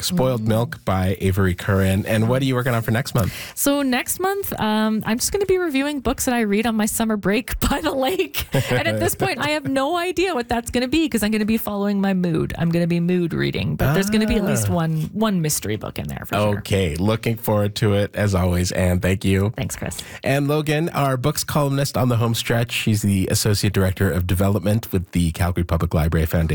Spoiled Milk by Avery Curran. And what are you working on for next month? So next month, I'm just going to be reviewing books that I read on my summer break by the lake. And at this point, I have no idea what that's going to be because I'm going to be following my mood. I'm going to be mood reading, but there's going to be at least one mystery book in there for sure. Okay, looking forward to it as always, Anne. Thank you. Thanks, Chris. And Logan, our books columnist on the home stretch. She's the Associate Director of Development with the Calgary Public Library Foundation.